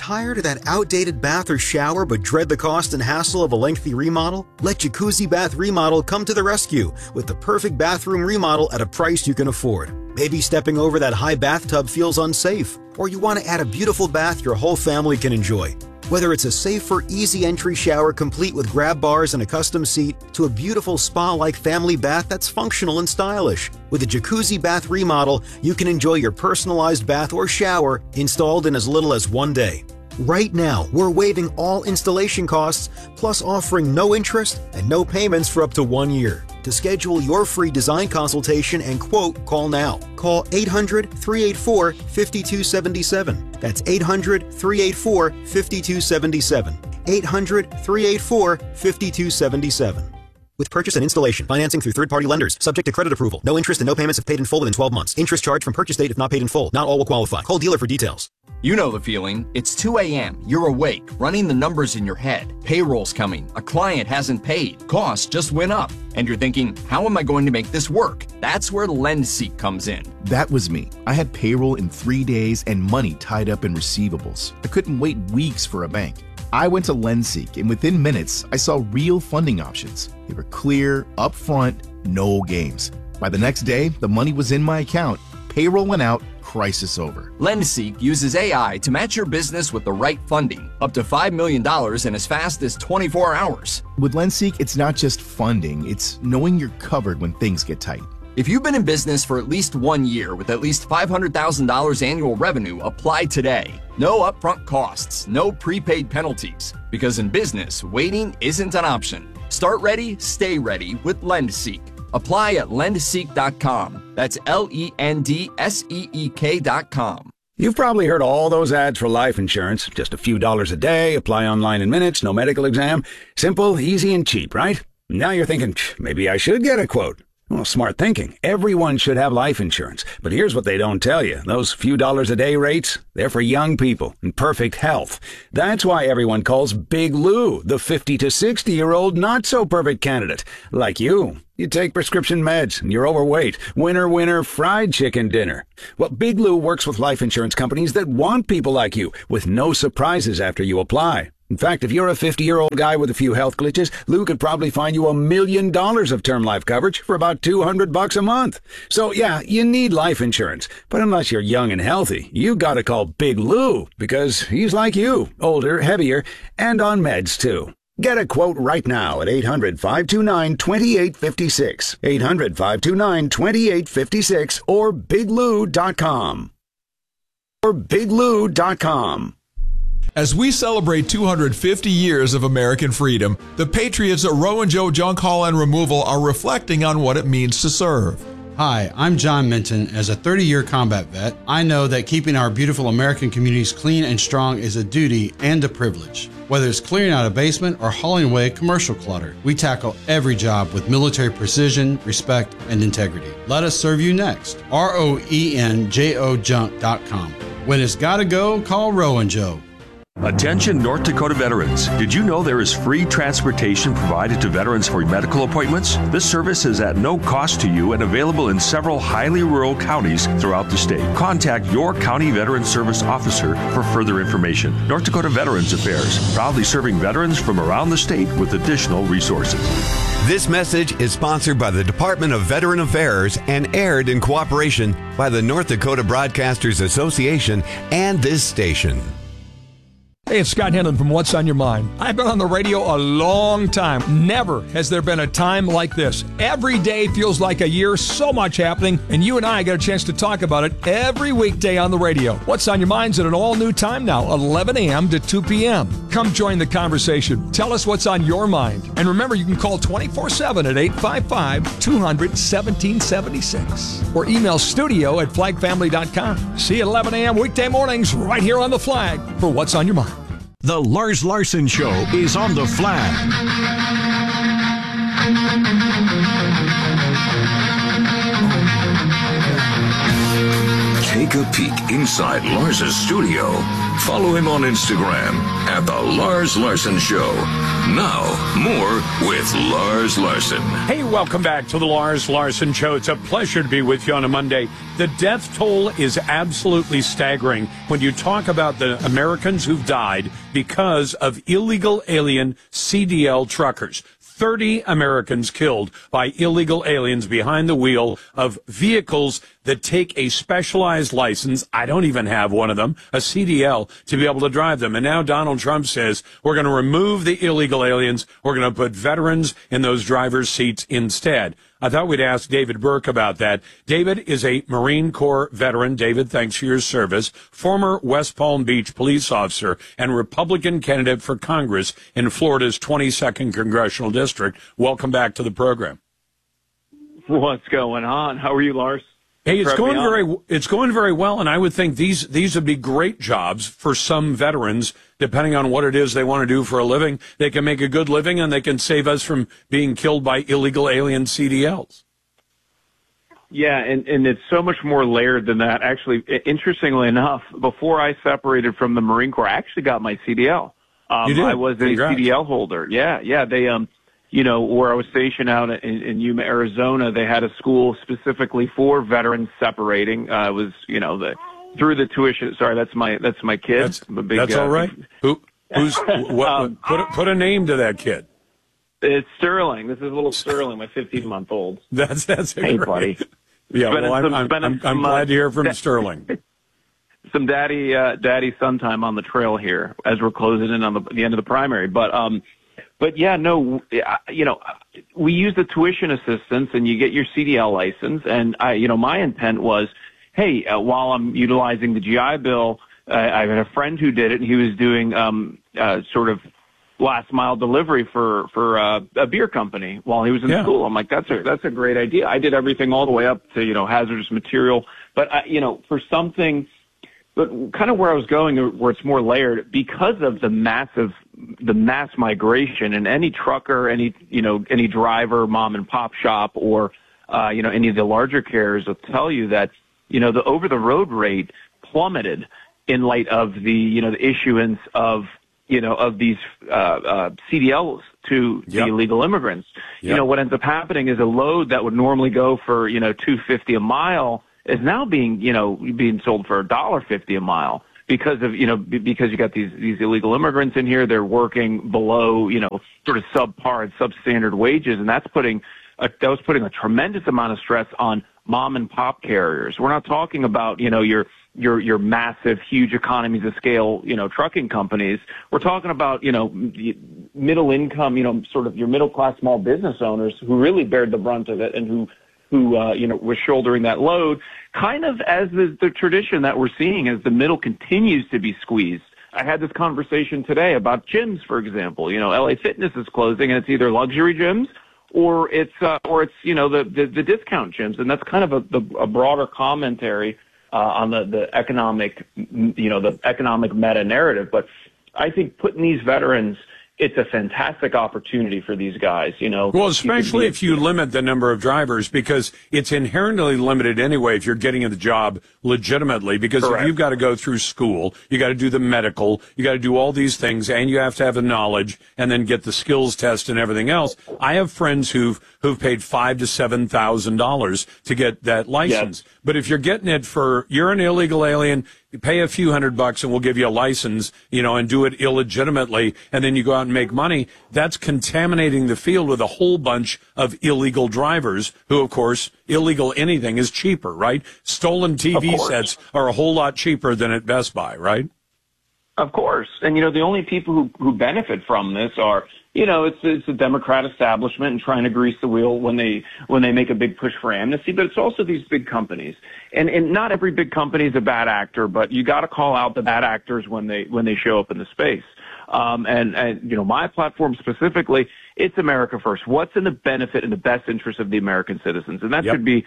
Tired of that outdated bath or shower but dread the cost and hassle of a lengthy remodel? Let Jacuzzi Bath Remodel come to the rescue with the perfect bathroom remodel at a price you can afford. Maybe stepping over that high bathtub feels unsafe, or you want to add a beautiful bath your whole family can enjoy. Whether it's a safer, easy entry shower complete with grab bars and a custom seat, to a beautiful spa-like family bath that's functional and stylish. With a Jacuzzi Bath Remodel, you can enjoy your personalized bath or shower installed in as little as 1 day. Right now, we're waiving all installation costs, plus offering no interest and no payments for up to 1 year. To schedule your free design consultation and quote, call now. Call 800-384-5277. That's 800-384-5277. 800-384-5277. With purchase and installation, financing through third-party lenders, subject to credit approval. No interest and no payments if paid in full within 12 months. Interest charged from purchase date if not paid in full. Not all will qualify. Call dealer for details. You know the feeling. It's 2 a.m. You're awake, running the numbers in your head. Payroll's coming. A client hasn't paid. Costs just went up. And you're thinking, how am I going to make this work? That's where LendSeek comes in. That was me. I had payroll in 3 days and money tied up in receivables. I couldn't wait weeks for a bank. I went to LendSeek, and within minutes, I saw real funding options. They were clear, upfront, no games. By the next day, the money was in my account. Payroll went out, crisis over. LendSeek uses AI to match your business with the right funding, up to $5 million in as fast as 24 hours. With LendSeek, it's not just funding, it's knowing you're covered when things get tight. If you've been in business for at least 1 year with at least $500,000 annual revenue, apply today. No upfront costs, no prepaid penalties. Because in business, waiting isn't an option. Start ready, stay ready with LendSeek. Apply at lendseek.com. That's LENDSEEK.com. You've probably heard all those ads for life insurance. Just a few dollars a day, apply online in minutes, no medical exam. Simple, easy, and cheap, right? Now you're thinking, maybe I should get a quote. Well, smart thinking. Everyone should have life insurance. But here's what they don't tell you. Those few dollars a day rates, they're for young people in perfect health. That's why everyone calls Big Lou the 50 to 60-year-old not-so-perfect candidate. Like you. You take prescription meds, and you're overweight. Winner, winner, fried chicken dinner. Well, Big Lou works with life insurance companies that want people like you, with no surprises after you apply. In fact, if you're a 50-year-old guy with a few health glitches, Lou could probably find you $1 million of term life coverage for about $200 a month. So yeah, you need life insurance. But unless you're young and healthy, you gotta call Big Lou, because he's like you, older, heavier, and on meds too. Get a quote right now at 800-529-2856, 800-529-2856, or biglou.com. As we celebrate 250 years of American freedom, the patriots at Rowan Joe Junk Haul and Removal are reflecting on what it means to serve. Hi, I'm John Minton. As a 30-year combat vet, I know that keeping our beautiful American communities clean and strong is a duty and a privilege. Whether it's clearing out a basement or hauling away commercial clutter, we tackle every job with military precision, respect, and integrity. Let us serve you next. ROENJOjunk.com. When it's gotta go, call Rowan Joe. Attention North Dakota veterans. Did you know there is free transportation provided to veterans for medical appointments? This service is at no cost to you and available in several highly rural counties throughout the state. Contact your county veteran service officer for further information. North Dakota Veterans Affairs, proudly serving veterans from around the state with additional resources. This message is sponsored by the Department of Veteran Affairs and aired in cooperation by the North Dakota Broadcasters Association and this station. Hey, it's Scott Henlon from What's on Your Mind. I've been on the radio a long time. Never has there been a time like this. Every day feels like a year, so much happening, and you and I get a chance to talk about it every weekday on the radio. What's on Your Mind's at an all-new time now, 11 a.m. to 2 p.m. Come join the conversation. Tell us what's on your mind. And remember, you can call 24/7 at 855-200-1776 or email studio@flagfamily.com. See you at 11 a.m. weekday mornings right here on The Flag for What's on Your Mind. The Lars Larson Show is on The Flag. Take a peek inside Lars's studio. Follow him on Instagram at The Lars Larson Show. Now, more with Lars Larson. Hey, welcome back to The Lars Larson Show. It's a pleasure to be with you on a Monday. The death toll is absolutely staggering when you talk about the Americans who've died because of illegal alien CDL truckers. 30 Americans killed by illegal aliens behind the wheel of vehicles that take a specialized license. I don't even have one of them, a CDL, to be able to drive them. And now Donald Trump says we're going to remove the illegal aliens. We're going to put veterans in those driver's seats instead. I thought we'd ask David Burke about that. David is a Marine Corps veteran. David, thanks for your service. Former West Palm Beach police officer and Republican candidate for Congress in Florida's 22nd Congressional District. Welcome back to the program. What's going on? How are you, Lars? Hey, it's going very well, and I would think these would be great jobs for some veterans, depending on what it is they want to do for a living. They can make a good living, and they can save us from being killed by illegal alien CDLs. Yeah, and it's so much more layered than that. Actually, interestingly enough, before I separated from the Marine Corps, I actually got my CDL. You did? I was a CDL holder. Yeah, they where I was stationed out in Yuma, Arizona, they had a school specifically for veterans separating. It was, through the tuition. Sorry, that's my kid. That's all right. Who's put a name to that kid? It's Sterling. This is little Sterling, my 15-month-old. That's hey, great. buddy. Yeah, I'm glad to hear from Sterling. Some daddy son time on the trail here as we're closing in on the end of the primary, But yeah, no, we use the tuition assistance and you get your CDL license. And my intent was, hey, while I'm utilizing the GI Bill, I had a friend who did it and he was doing, sort of last mile delivery for a beer company while he was in school. I'm like, that's a great idea. I did everything all the way up to, hazardous material. But, for something, but kind of where I was going, where it's more layered, because of the mass migration, and any trucker, any driver, mom and pop shop, or, any of the larger carriers will tell you that, the over the road rate plummeted in light of the issuance of these, CDLs to the illegal immigrants. Yep. What ends up happening is a load that would normally go for, $2.50 a mile is now being sold for $1.50 a mile because you got these illegal immigrants in here. They're working below, sort of subpar and substandard wages. And that was putting a tremendous amount of stress on mom and pop carriers. We're not talking about, your massive, huge economies of scale, trucking companies. We're talking about, middle income, sort of your middle class small business owners who really bared the brunt of it and who was shouldering that load, kind of as the tradition that we're seeing as the middle continues to be squeezed. I had this conversation today about gyms, for example. LA Fitness is closing, and it's either luxury gyms or it's the discount gyms, and that's kind of a broader commentary on the economic, the economic meta narrative. But I think putting these veterans, it's a fantastic opportunity for these guys, Well, especially if you limit the number of drivers, because it's inherently limited anyway if you're getting the job legitimately, because Correct. If you've got to go through school, you got to do the medical, you got to do all these things, and you have to have the knowledge and then get the skills test and everything else. I have friends who've paid $5,000 to $7,000 to get that license. Yes. But if you're getting it you're an illegal alien, you pay a few $100 and we'll give you a license, and do it illegitimately, and then you go out and make money. That's contaminating the field with a whole bunch of illegal drivers who, of course, illegal anything is cheaper, right? Stolen TV sets are a whole lot cheaper than at Best Buy, right? Of course. And, the only people who benefit from this are, it's the Democrat establishment and trying to grease the wheel when they make a big push for amnesty, but it's also these big companies. And not every big company is a bad actor, but you got to call out the bad actors when they show up in the space. And my platform specifically, it's America First. What's in the benefit and the best interest of the American citizens? And that should be,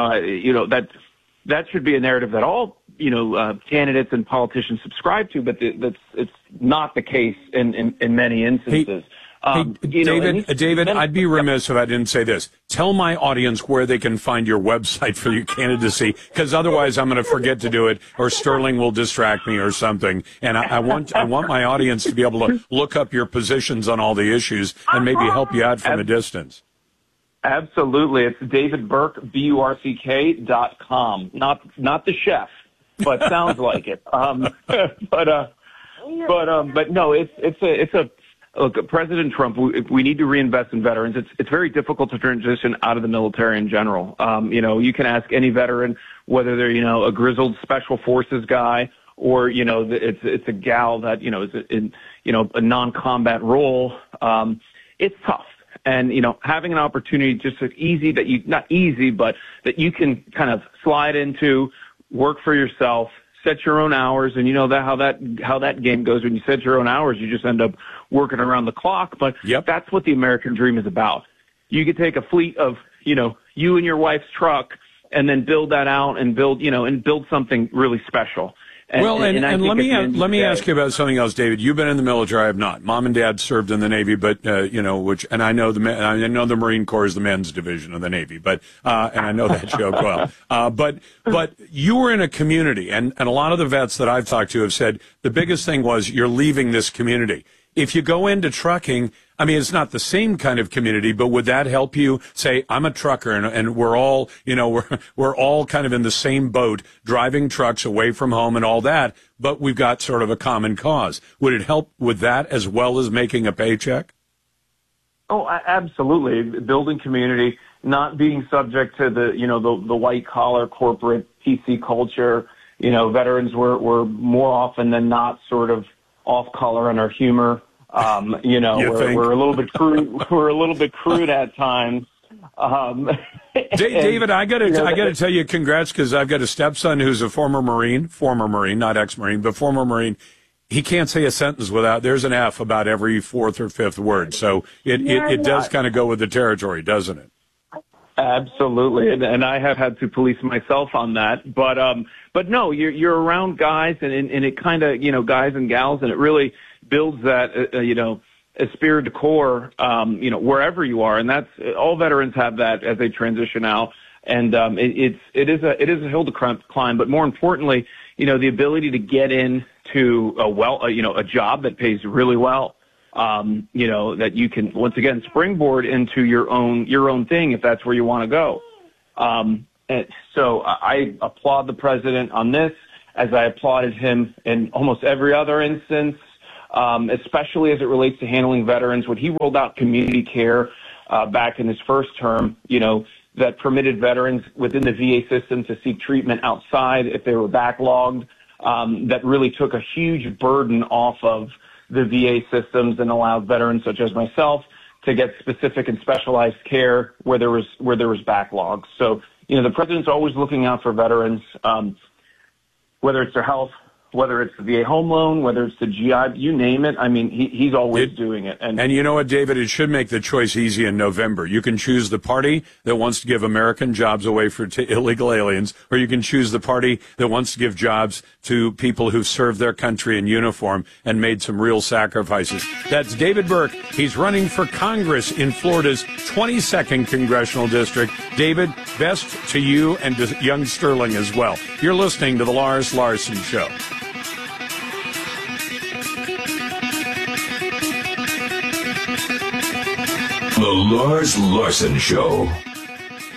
that should be a narrative that all, candidates and politicians subscribe to, but it's not the case in many instances. David, I'd be remiss if I didn't say this. Tell my audience where they can find your website for your candidacy, because otherwise I'm going to forget to do it, or Sterling will distract me or something. And I want my audience to be able to look up your positions on all the issues and maybe help you out from a distance. Absolutely. It's DavidBurke.com. Not the chef, but sounds like it. But no, it's a look, President Trump, we need to reinvest in veterans. It's very difficult to transition out of the military in general. You can ask any veteran, whether they're, a grizzled special forces guy or, it's a gal that, is in, a non-combat role. It's tough. And, having an opportunity just as easy not easy, but that you can kind of slide into, work for yourself, set your own hours. And how that game goes. When you set your own hours, you just end up working around the clock. But That's what the American dream is about. You could take a fleet of, you and your wife's truck and then build that out and build something really special. And let me ask you about something else, David. You've been in the military. I have not. Mom and Dad served in the Navy, but I know the Marine Corps is the men's division of the Navy, and I know that joke well. But you were in a community, and a lot of the vets that I've talked to have said the biggest thing was you're leaving this community. If you go into trucking, I mean, it's not the same kind of community, but would that help you say, I'm a trucker and we're all, we're all kind of in the same boat, driving trucks away from home and all that, but we've got sort of a common cause. Would it help with that as well as making a paycheck? Oh, absolutely. Building community, not being subject to the white collar corporate PC culture. Veterans were more often than not sort of off color in our humor. We're a little bit crude. We're a little bit crude at times. David, I gotta tell you, congrats, because I've got a stepson who's a former Marine, not ex-Marine, but former Marine. He can't say a sentence without there's an F about every fourth or fifth word. So it does kind of go with the territory, doesn't it? Absolutely, and I have had to police myself on that. But no, you're around guys, and it kind of guys and gals, and it really builds that esprit de corps, wherever you are, and that's all veterans have that as they transition out, and it is a hill to climb. But more importantly, the ability to get into a job that pays really well. That you can once again springboard into your own thing if that's where you want to go. And so I applaud the president on this, as I applauded him in almost every other instance, especially as it relates to handling veterans. When he rolled out community care back in his first term, that permitted veterans within the VA system to seek treatment outside if they were backlogged, that really took a huge burden off of the VA systems and allowed veterans such as myself to get specific and specialized care where there was backlogs. So, the president's always looking out for veterans, whether it's their health, whether it's the VA home loan, whether it's the GI, you name it. I mean, he's always doing it. And you know what, David? It should make the choice easy in November. You can choose the party that wants to give American jobs away for illegal aliens, or you can choose the party that wants to give jobs to people who've served their country in uniform and made some real sacrifices. That's David Burke. He's running for Congress in Florida's 22nd Congressional District. David, best to you and to young Sterling as well. You're listening to The Lars Larson Show. The Lars Larson Show.